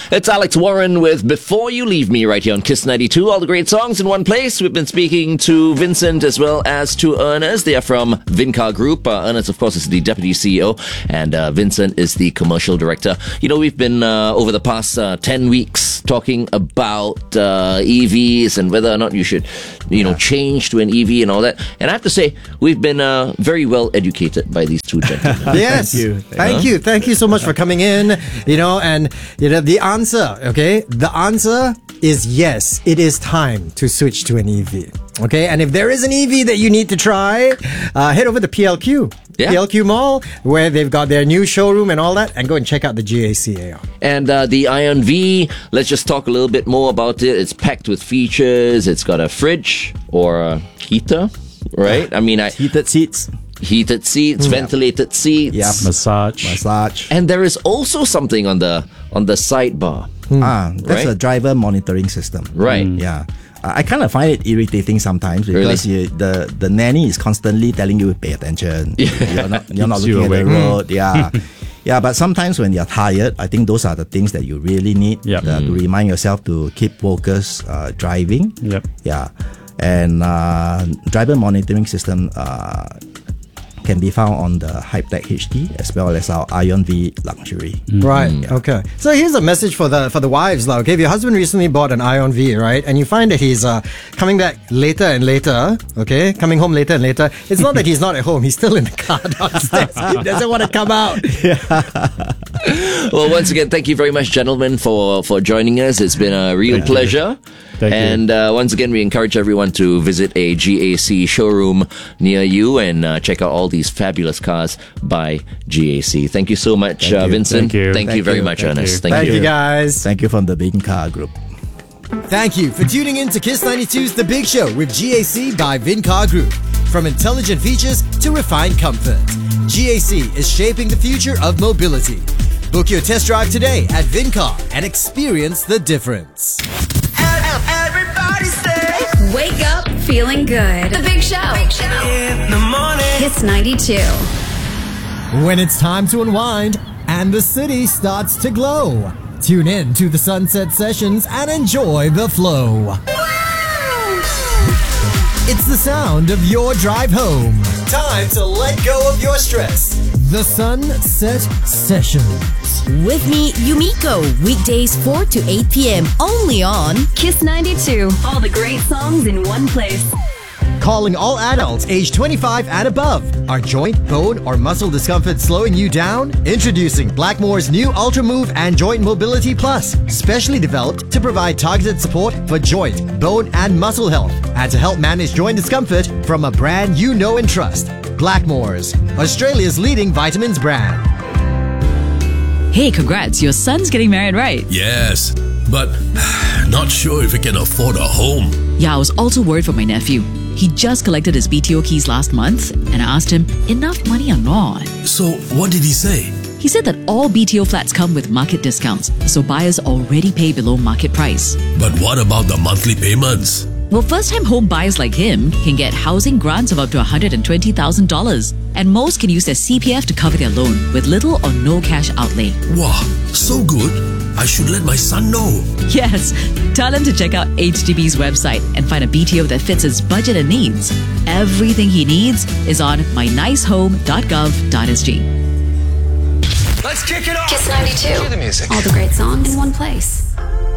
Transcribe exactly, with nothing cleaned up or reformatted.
It's Alex Warren with Before You Leave Me right here on Kiss ninety-two. All the great songs in one place. We've been speaking to Vincent as well as to Ernest. They are from Vincar Group. Uh, Ernest, of course, is the Deputy C E O and uh, Vincent is the Commercial Director. You know, we've been uh, over the past uh, ten weeks talking about uh, E Vs and whether or not you should, you know, change to an E V and all that. And I have to say, we've been uh, very well educated by these two gentlemen. Yes. Thank you. Thank you. Thank you so much for coming in. You know, and you know the answer, okay? The answer is yes. It is time to switch to an E V. Okay? And if there is an E V that you need to try, uh, head over to P L Q. Yeah. P L Q Mall, where they've got their new showroom and all that, and go and check out the G A C A R. And uh, the Ion V, let's just talk a little bit more about it. It's packed with features. It's got a fridge or a heater, right? I mean, I, Heated seats. heated seats, ventilated seats. Yep. Massage. Massage. And there is also something on the on the sidebar. Ah, that's Right. a driver monitoring system. Right. Yeah. Uh, I kind of find it irritating sometimes because Really? you, the the nanny is constantly telling you pay attention. You're not you're not Keeps you looking at the awake. road. Yeah. Yeah, but sometimes when you're tired, I think those are the things that you really need Yep. uh, to remind yourself to keep focus uh, driving. Yep. Yeah. And uh, driver monitoring system uh, can be found on the Hypetech H D as well as our Ion V Luxury. Right. Okay. So here's a message for the for the wives, lah. Okay, if your husband recently bought an Ion V, right, and you find that he's uh, coming back later and later, okay, coming home later and later. It's not that he's not at home; he's still in the car downstairs. He doesn't want to come out. Well, once again, thank you very much, gentlemen, for, for joining us. It's been a real Thank you. pleasure. Thank you. and uh, once again, we encourage everyone to visit a G A C showroom near you and uh, check out all these fabulous cars by G A C. Thank you so much, uh, you. Vincent. Thank you. Thank you Thank very you. much, Thank Ernest. you. Thank, Thank you. you, guys. Thank you from the Vincar Group. Thank you for tuning in to Kiss ninety-two's The Big Show with G A C by Vincar Group. From intelligent features to refined comfort, G A C is shaping the future of mobility. Book your test drive today at Vincar and experience the difference. Everybody say Wake up feeling good. The Big Show. in the morning. Kiss ninety-two. When it's time to unwind and the city starts to glow, tune in to the Sunset Sessions and enjoy the flow. It's the sound of your drive home. Time to let go of your stress. The Sunset Sessions. With me, Yumiko, weekdays four to eight p.m. only on Kiss ninety-two. All the great songs in one place. Calling all adults age twenty-five and above. Are joint, bone, or muscle discomfort slowing you down? Introducing Blackmore's new Ultra Move and Joint Mobility Plus, specially developed to provide targeted support for joint, bone, and muscle health, and to help manage joint discomfort from a brand you know and trust. Blackmore's, Australia's leading vitamins brand. Hey, congrats, your son's getting married, right? Yes, but not sure if we can afford a home. Yeah, I was also worried for my nephew. He just collected his B T O keys last month, and I asked him, enough money or not? So, what did he say? He said that all B T O flats come with market discounts, so buyers already pay below market price. But what about the monthly payments? Well, first-time home buyers like him can get housing grants of up to one hundred twenty thousand dollars, and most can use their C P F to cover their loan with little or no cash outlay. Wow, so good. I should let my son know. Yes, tell him to check out H D B's website and find a B T O that fits his budget and needs. Everything he needs is on my nice home dot gov dot s g. Let's kick it off. Kiss ninety-two. Cue the music. All the great songs in one place.